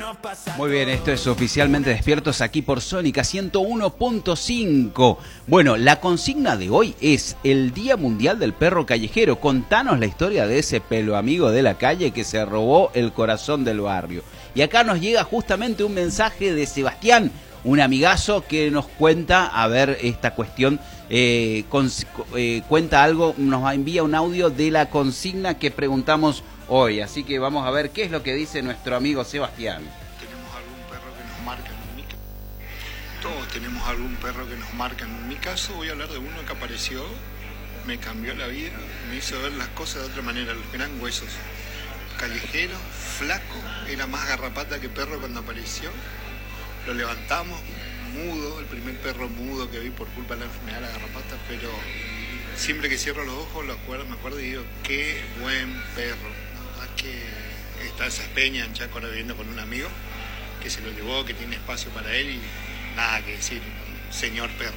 Muy bien, esto es Oficialmente Despiertos aquí por Sónica 101.5. Bueno, la consigna de hoy es el Día Mundial del Perro Callejero. Contanos la historia de ese pelo amigo de la calle que se robó el corazón del barrio. Y acá nos llega justamente un mensaje de Sebastián, un amigazo que nos cuenta, a ver, esta cuestión, cuenta algo, nos envía un audio de la consigna que preguntamos hoy. Así que vamos a ver qué es lo que dice nuestro amigo Sebastián. ¿Tenemos algún perro que nos marca? En mi caso, todos tenemos algún perro que nos marca. En mi caso voy a hablar de uno que apareció, me cambió la vida, me hizo ver las cosas de otra manera, los gran huesos. Callejero, flaco, era más garrapata que perro cuando apareció. Lo levantamos, mudo, el primer perro mudo que vi por culpa de la enfermedad de la garrapata, pero siempre que cierro los ojos me acuerdo y digo, qué buen perro. La verdad que está esas peñas en Chaco ahora viviendo con un amigo que se lo llevó, que tiene espacio para él y nada que decir, señor perro.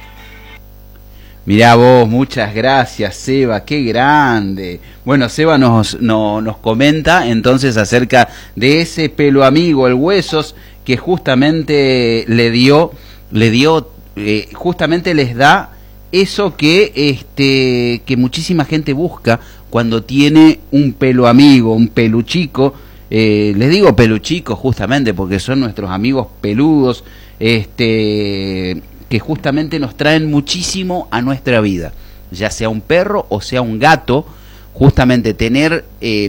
Mirá vos, muchas gracias, Seba, qué grande. Bueno, Seba nos comenta entonces acerca de ese pelo amigo, el Huesos, que justamente justamente les da eso que muchísima gente busca cuando tiene un pelo amigo, un peluchico. Les digo peluchicos justamente porque son nuestros amigos peludos, que justamente nos traen muchísimo a nuestra vida, ya sea un perro o sea un gato. Justamente tener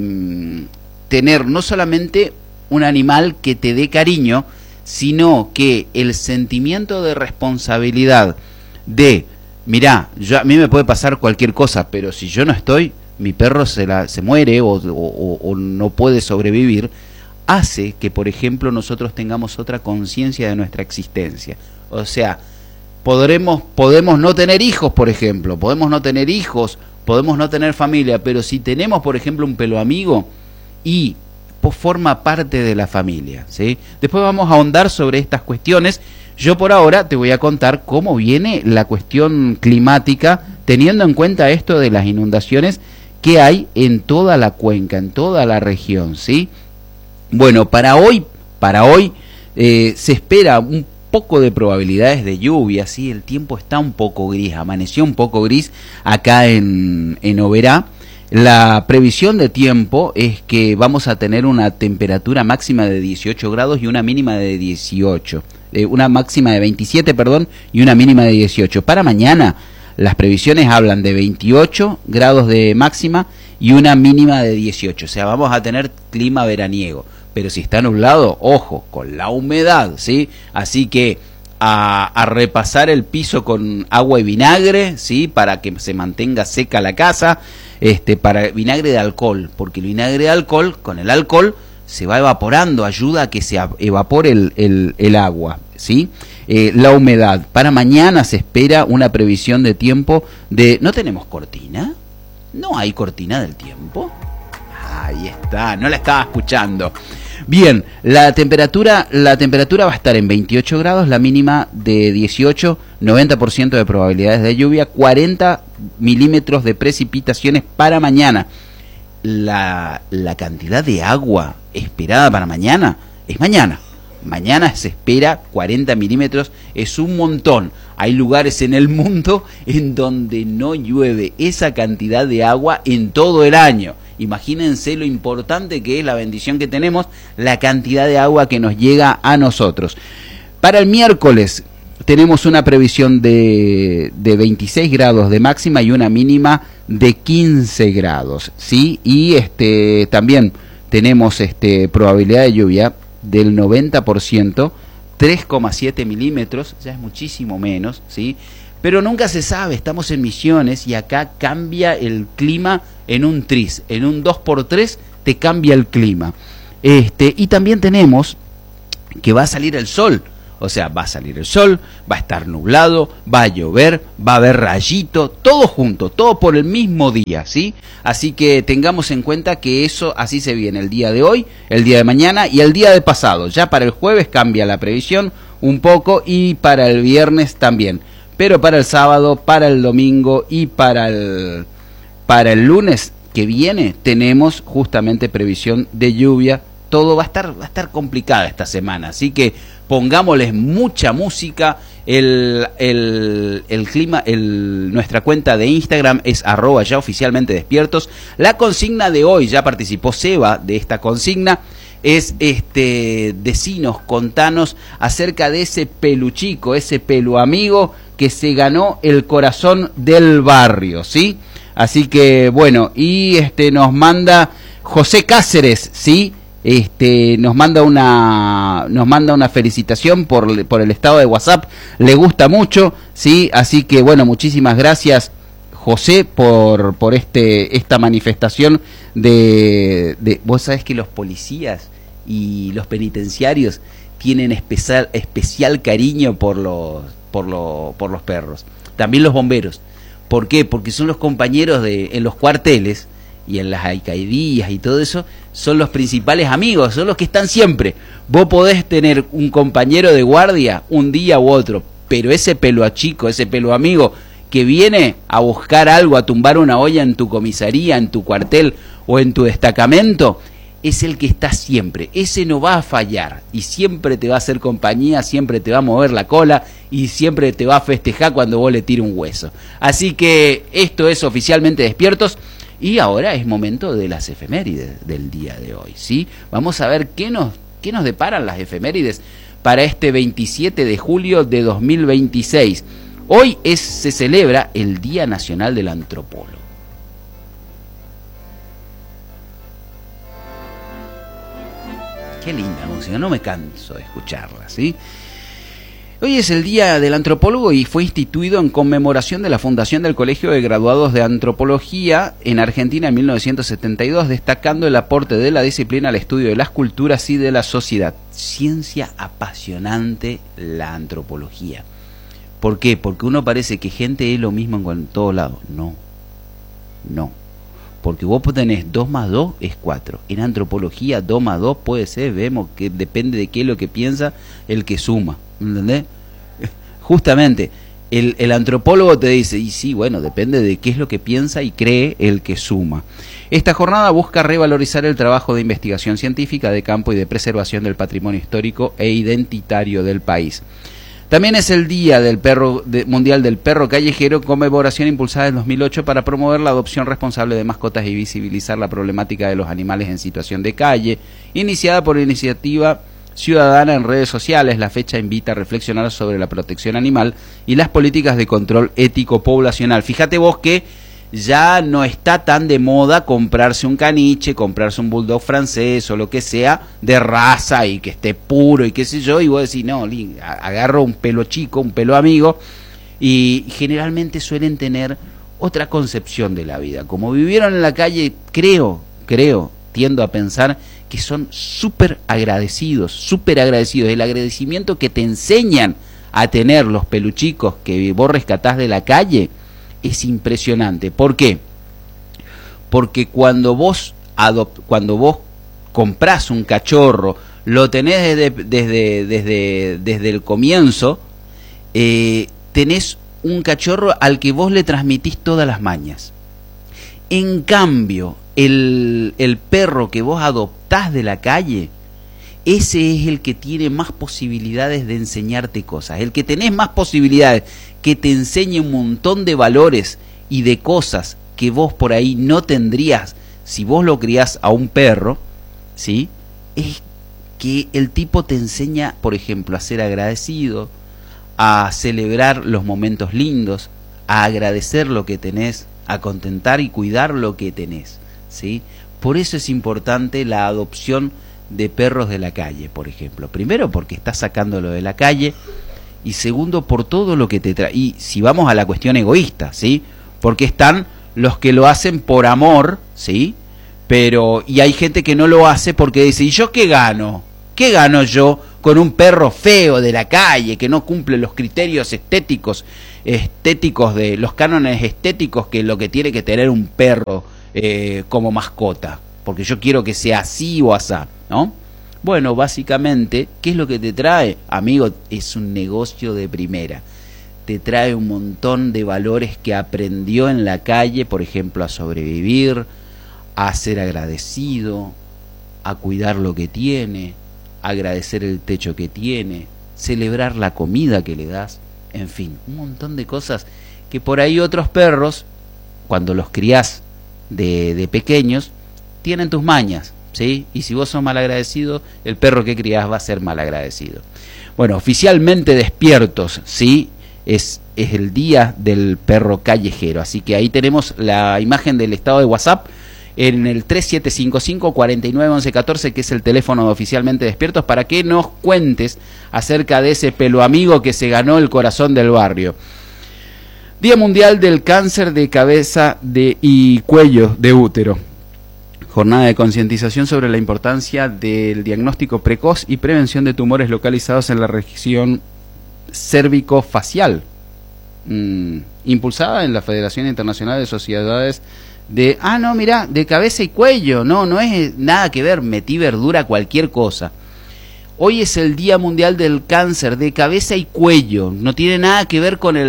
no solamente un animal que te dé cariño, sino que el sentimiento de responsabilidad de, mirá, a mí me puede pasar cualquier cosa, pero si yo no estoy, mi perro se muere o no puede sobrevivir, hace que, por ejemplo, nosotros tengamos otra conciencia de nuestra existencia. O sea, podemos no tener hijos, por ejemplo, podemos no tener familia, pero si tenemos, por ejemplo, un pelo amigo y forma parte de la familia, ¿sí? Después vamos a ahondar sobre estas cuestiones. Yo por ahora te voy a contar cómo viene la cuestión climática, teniendo en cuenta esto de las inundaciones que hay en toda la cuenca, en toda la región, ¿sí? Bueno, para hoy se espera un poco de probabilidades de lluvia, ¿sí? El tiempo está un poco gris, amaneció un poco gris acá en Oberá. La previsión de tiempo es que vamos a tener una temperatura máxima de 18 grados y una mínima de 18. Una máxima de 27, y una mínima de 18. Para mañana las previsiones hablan de 28 grados de máxima y una mínima de 18. O sea, vamos a tener clima veraniego. Pero si está nublado, ojo, con la humedad, ¿sí? Así que a repasar el piso con agua y vinagre, ¿sí? Para que se mantenga seca la casa. Para vinagre de alcohol, porque el vinagre de alcohol, con el alcohol, se va evaporando, ayuda a que se evapore el agua, ¿sí? La humedad. Para mañana se espera una previsión de tiempo de... ¿No tenemos cortina? ¿No hay cortina del tiempo? Ahí está, no la estaba escuchando. Bien, la temperatura va a estar en 28 grados, la mínima de 18, 90% de probabilidades de lluvia, 40 milímetros de precipitaciones para mañana. La cantidad de agua esperada para mañana es mañana. Mañana se espera 40 milímetros, es un montón. Hay lugares en el mundo en donde no llueve esa cantidad de agua en todo el año. Imagínense lo importante que es la bendición que tenemos, la cantidad de agua que nos llega a nosotros. Para el miércoles tenemos una previsión de 26 grados de máxima y una mínima de 15 grados, ¿sí? Y también tenemos probabilidad de lluvia del 90%, 3,7 milímetros, ya es muchísimo menos, ¿sí? Pero nunca se sabe, estamos en Misiones y acá cambia el clima en un tris, en un 2x3 te cambia el clima. Y también tenemos que va a salir el sol, o sea, va a salir el sol, va a estar nublado, va a llover, va a haber rayito, todo junto, todo por el mismo día, ¿sí? Así que tengamos en cuenta que eso así se viene el día de hoy, el día de mañana y el día de pasado. Ya para el jueves cambia la previsión un poco y para el viernes también. Pero para el sábado, para el domingo y para el lunes que viene tenemos justamente previsión de lluvia todo, va a estar complicada esta semana, así que pongámosles mucha música. El clima, nuestra cuenta de Instagram es @ya oficialmente despiertos. La consigna de hoy, ya participó Seba de esta consigna, es decinos, contanos acerca de ese peluchico, ese pelu amigo que se ganó el corazón del barrio, ¿sí? Así que bueno, y nos manda José Cáceres, ¿sí? Nos manda una felicitación por el estado de WhatsApp, le gusta mucho, ¿sí? Así que bueno, muchísimas gracias José por esta manifestación de vos sabés que los policías y los penitenciarios tienen especial cariño por los perros, también los bomberos. ¿Por qué? Porque son los compañeros en los cuarteles y en las alcaidías y todo eso, son los principales amigos, son los que están siempre. Vos podés tener un compañero de guardia un día u otro, pero ese pelo chico, ese pelo amigo que viene a buscar algo, a tumbar una olla en tu comisaría, en tu cuartel o en tu destacamento, es el que está siempre. Ese no va a fallar y siempre te va a hacer compañía, siempre te va a mover la cola y siempre te va a festejar cuando vos le tires un hueso. Así que esto es Oficialmente Despiertos. Y ahora es momento de las efemérides del día de hoy, ¿sí? Vamos a ver qué nos deparan las efemérides para este 27 de julio de 2026. Hoy se celebra el Día Nacional del Antropólogo. Qué linda música, no me canso de escucharla, ¿sí? Hoy es el Día del Antropólogo y fue instituido en conmemoración de la fundación del Colegio de Graduados de Antropología en Argentina en 1972, destacando el aporte de la disciplina al estudio de las culturas y de la sociedad. Ciencia apasionante la antropología. ¿Por qué? Porque uno parece que gente es lo mismo en todos lados. No. Porque vos tenés 2 más 2 es 4. En antropología 2 más 2 puede ser, vemos que depende de qué es lo que piensa el que suma. ¿Entendés? Justamente, el antropólogo te dice, y sí, bueno, depende de qué es lo que piensa y cree el que suma. Esta jornada busca revalorizar el trabajo de investigación científica de campo y de preservación del patrimonio histórico e identitario del país. También es el Día del Mundial del Perro Callejero, conmemoración impulsada en 2008 para promover la adopción responsable de mascotas y visibilizar la problemática de los animales en situación de calle, iniciada por iniciativa ciudadana en redes sociales. La fecha invita a reflexionar sobre la protección animal y las políticas de control ético poblacional. Fíjate vos que ya no está tan de moda comprarse un caniche, comprarse un bulldog francés o lo que sea de raza y que esté puro y qué sé yo, y vos decís, no, agarro un pelo chico, un pelo amigo, y generalmente suelen tener otra concepción de la vida. Como vivieron en la calle, tiendo a pensar que son súper agradecidos, el agradecimiento que te enseñan a tener los peluchicos que vos rescatás de la calle es impresionante. ¿Por qué? Porque cuando vos comprás un cachorro, lo tenés desde el comienzo, tenés un cachorro al que vos le transmitís todas las mañas. En cambio, el perro que vos adoptás de la calle, ese es el que tiene más posibilidades de enseñarte cosas, el que tenés más posibilidades, que te enseñe un montón de valores y de cosas que vos por ahí no tendrías si vos lo criás a un perro, ¿sí? Es que el tipo te enseña, por ejemplo, a ser agradecido, a celebrar los momentos lindos, a agradecer lo que tenés, a contentar y cuidar lo que tenés, ¿sí? Por eso es importante la adopción de perros de la calle, por ejemplo. Primero, porque estás sacándolo de la calle, y segundo, por todo lo que te trae. Y si vamos a la cuestión egoísta, ¿sí? Porque están los que lo hacen por amor, ¿sí? Y hay gente que no lo hace porque dice, ¿y yo qué gano? ¿Qué gano yo con un perro feo de la calle que no cumple los criterios estéticos de los cánones estéticos que lo que tiene que tener un perro como mascota? Porque yo quiero que sea así o asá, ¿no? Bueno, básicamente, ¿qué es lo que te trae? Amigo, es un negocio de primera. Te trae un montón de valores que aprendió en la calle, por ejemplo, a sobrevivir, a ser agradecido, a cuidar lo que tiene, agradecer el techo que tiene, celebrar la comida que le das, en fin, un montón de cosas que por ahí otros perros, cuando los criás de pequeños, tienen tus mañas, ¿sí? Y si vos sos malagradecido, el perro que criás va a ser malagradecido. Bueno, oficialmente despiertos, ¿sí? Es el día del perro callejero, así que ahí tenemos la imagen del estado de WhatsApp en el 3755-491114, que es el teléfono de Oficialmente Despiertos, para que nos cuentes acerca de ese pelo amigo que se ganó el corazón del barrio. Día Mundial del Cáncer de Cabeza y Cuello de Útero. Jornada de concientización sobre la importancia del diagnóstico precoz y prevención de tumores localizados en la región cérvico-facial, impulsada en la Federación Internacional de Sociedades de cabeza y cuello. No es nada que ver, metí verdura, cualquier cosa. Hoy es el Día Mundial del Cáncer de Cabeza y Cuello, no tiene nada que ver con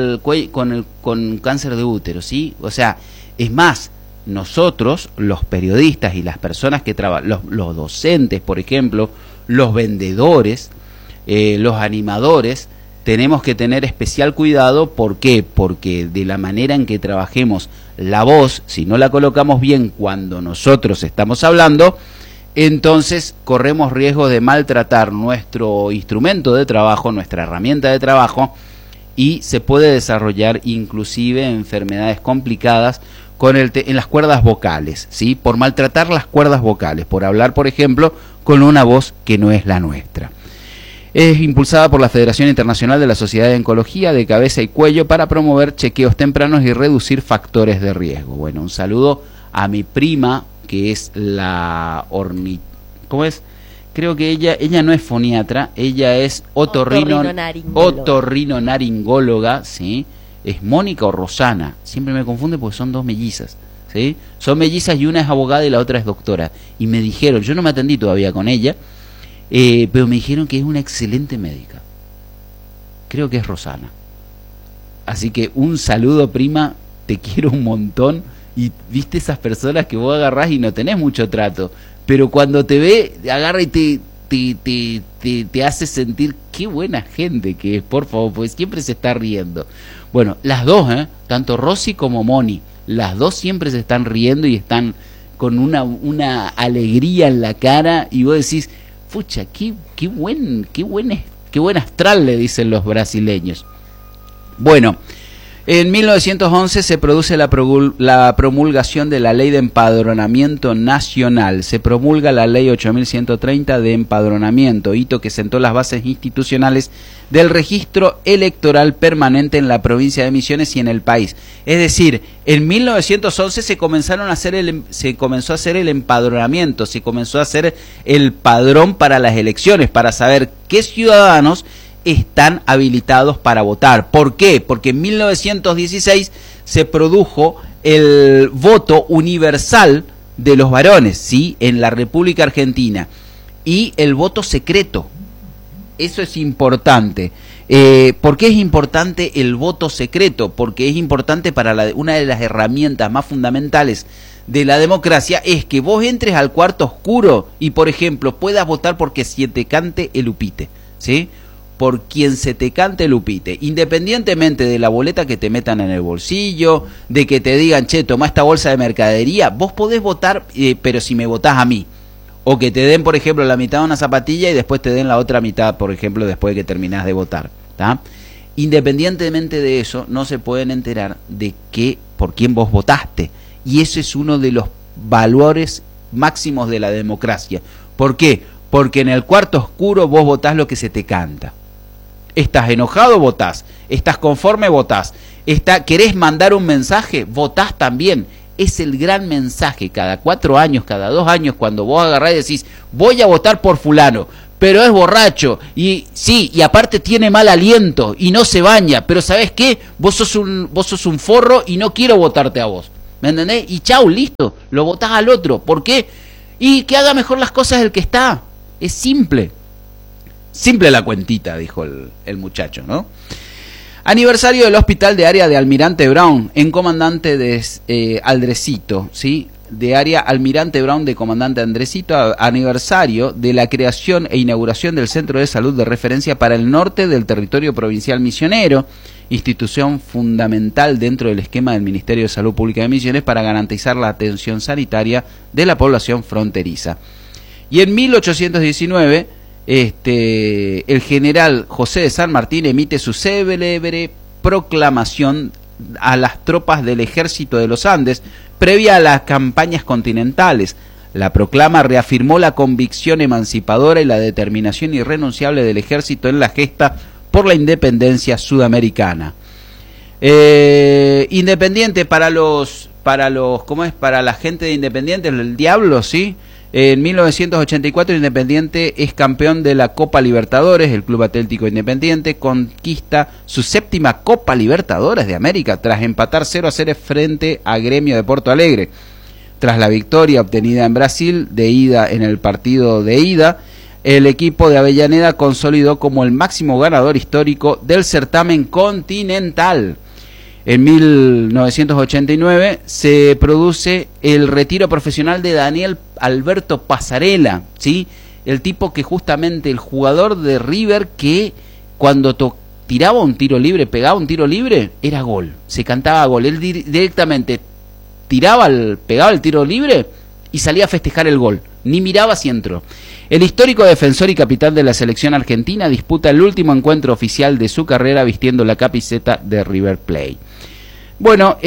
con cáncer de útero, ¿sí? O sea, es más, nosotros, los periodistas y las personas que trabajan, los docentes, por ejemplo, los vendedores, los animadores, tenemos que tener especial cuidado. ¿Por qué? Porque de la manera en que trabajemos la voz, si no la colocamos bien cuando nosotros estamos hablando, entonces corremos riesgo de maltratar nuestro instrumento de trabajo, nuestra herramienta de trabajo, y se puede desarrollar inclusive enfermedades complicadas en las cuerdas vocales, ¿sí? Por maltratar las cuerdas vocales, por hablar, por ejemplo, con una voz que no es la nuestra. Es impulsada por la Federación Internacional de la Sociedad de Oncología de Cabeza y Cuello para promover chequeos tempranos y reducir factores de riesgo. Bueno, un saludo a mi prima, que es la ¿cómo es? Creo que ella no es foniatra, ella es otorrinolaringóloga, ¿sí? Es Mónica o Rosana, siempre me confunde porque son dos mellizas, ¿sí? Son mellizas y una es abogada y la otra es doctora. Y me dijeron, yo no me atendí todavía con ella, pero me dijeron que es una excelente médica. Creo que es Rosana. Así que un saludo, prima, te quiero un montón. Y viste esas personas que vos agarrás y no tenés mucho trato, pero cuando te ve, agarra y te hace sentir qué buena gente que es, por favor, porque siempre se está riendo. Bueno, las dos, tanto Rosy como Moni, las dos siempre se están riendo y están con una alegría en la cara, y vos decís, pucha, qué buen astral, le dicen los brasileños. Bueno, en 1911 se produce la promulgación de la Ley de Empadronamiento Nacional. Se promulga la Ley 8130 de Empadronamiento, hito que sentó las bases institucionales del registro electoral permanente en la provincia de Misiones y en el país. Es decir, en 1911 se comenzó a hacer el empadronamiento, se comenzó a hacer el padrón para las elecciones, para saber qué ciudadanos están habilitados para votar. ¿Por qué? Porque en 1916 se produjo el voto universal de los varones, ¿sí? En la República Argentina, y el voto secreto. Eso es importante. ¿Por qué es importante el voto secreto? Porque es importante para una de las herramientas más fundamentales de la democracia, es que vos entres al cuarto oscuro y, por ejemplo, puedas votar porque se te cante el upite, ¿sí? Por quien se te cante el upite, independientemente de la boleta que te metan en el bolsillo, de que te digan, che, toma esta bolsa de mercadería, vos podés votar, pero si me votás a mí. O que te den, por ejemplo, la mitad de una zapatilla y después te den la otra mitad, por ejemplo, después de que terminás de votar, ¿tá? Independientemente de eso, no se pueden enterar de por quién vos votaste. Y ese es uno de los valores máximos de la democracia. ¿Por qué? Porque en el cuarto oscuro vos votás lo que se te canta. ¿Estás enojado? Votás. ¿Estás conforme? Votás. ¿Querés mandar un mensaje? Votás también. Es el gran mensaje cada 4 años, cada 2 años, cuando vos agarrás y decís, voy a votar por fulano, pero es borracho, y sí, y aparte tiene mal aliento, y no se baña, pero ¿sabés qué? Vos sos un forro y no quiero votarte a vos. ¿Me entendés? Y chau, listo, lo votás al otro. ¿Por qué? Y que haga mejor las cosas el que está. Es simple. Simple la cuentita, dijo el muchacho, ¿no? Aniversario del Hospital de Área de Almirante Brown, en Comandante de Aldrecito, ¿sí? de área Almirante Brown de Comandante Andresito, aniversario de la creación e inauguración del Centro de Salud de Referencia para el Norte del Territorio Provincial Misionero, institución fundamental dentro del esquema del Ministerio de Salud Pública de Misiones para garantizar la atención sanitaria de la población fronteriza. Y en 1819, el general José de San Martín emite su célebre proclamación a las tropas del Ejército de los Andes previa a las campañas continentales. La proclama reafirmó la convicción emancipadora y la determinación irrenunciable del ejército en la gesta por la independencia sudamericana. Independiente para la gente de Independiente, el Diablo, ¿sí? En 1984 Independiente es campeón de la Copa Libertadores. El Club Atlético Independiente conquista su 7ª Copa Libertadores de América tras empatar 0-0 frente a Gremio de Porto Alegre. Tras la victoria obtenida en Brasil de ida en el partido de ida, el equipo de Avellaneda consolidó como el máximo ganador histórico del certamen continental. En 1989 se produce el retiro profesional de Daniel Alberto Pasarela, ¿sí? El tipo que justamente, el jugador de River que cuando tiraba un tiro libre, pegaba un tiro libre, era gol, se cantaba gol. Él directamente pegaba el tiro libre y salía a festejar el gol, ni miraba si entró. El histórico defensor y capitán de la selección argentina disputa el último encuentro oficial de su carrera vistiendo la camiseta de River Plate. Bueno,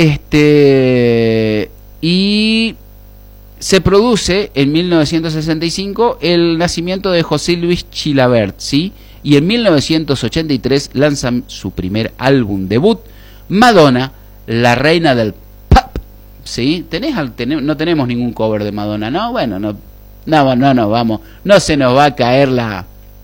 y se produce en 1965 el nacimiento de José Luis Chilavert, ¿sí? Y en 1983 lanzan su primer álbum debut, Madonna, la reina del pop, ¿sí? No tenemos ningún cover de Madonna, ¿no? Bueno, no, vamos, no se nos va a caer la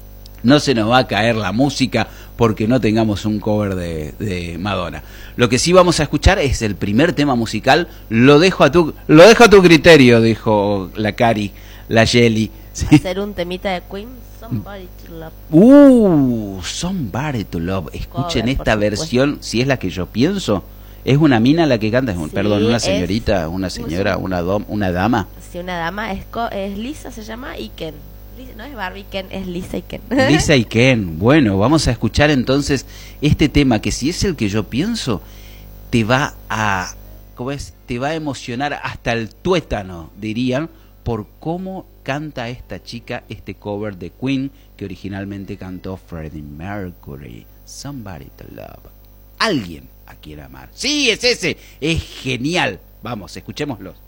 música porque no tengamos un cover de Madonna. Lo que sí vamos a escuchar es el primer tema musical. Lo dejo a tu criterio, dijo la Cari, la Yeli. ¿Sí? Hacer un temita de Queen, Somebody to Love. Somebody to Love. Escuchen cover, esta versión, si es la que yo pienso. Es una mina la que canta, sí, una señorita, una señora, una dama. Sí, una dama, es Lisa, se llama, y Ken. No es Barbie Ken, es Lisa y Ken. Lisa y Ken. Bueno, vamos a escuchar entonces este tema que si es el que yo pienso, te va a emocionar hasta el tuétano, dirían, por cómo canta esta chica este cover de Queen que originalmente cantó Freddie Mercury. Somebody to Love. Alguien a quien amar. Sí, es ese. Es genial. Vamos, escuchémoslo.